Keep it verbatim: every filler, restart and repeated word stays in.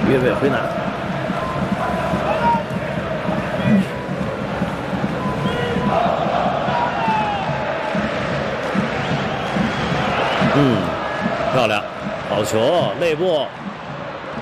越位回南。嗯，漂亮，好球，内部